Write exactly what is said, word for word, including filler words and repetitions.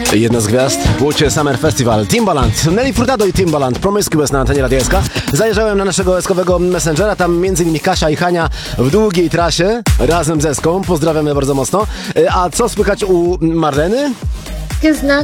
Jedna z gwiazd w Łódź Summer Festival. Timbaland, Nelly Furtado i Timbaland, Promiscuous na antenie Radia S K. Zajrzałem na naszego eskowego messengera, tam między innymi Kasia i Hania w długiej trasie razem z Eską. Pozdrawiamy bardzo mocno. A co słychać u Marleny? Znak